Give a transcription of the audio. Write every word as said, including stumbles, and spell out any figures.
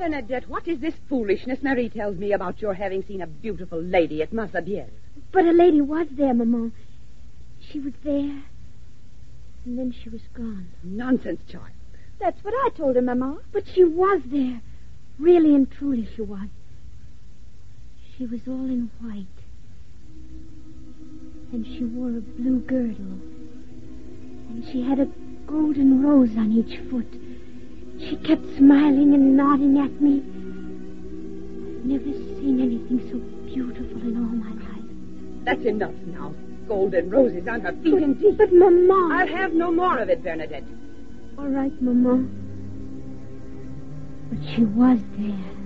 Bernadette, what is this foolishness Marie tells me about your having seen a beautiful lady at Massabielle? But a lady was there, Maman. She was there, and then she was gone. Nonsense, child. That's what I told her, Maman. But she was there. Really and truly she was. She was all in white. And she wore a blue girdle. And she had a golden rose on each foot. She kept smiling and nodding at me. I've never seen anything so beautiful in all my life. That's enough now. Golden roses on her feet but, indeed. But, Maman... I'll have no more of it, Bernadette. All right, Maman. But she was there.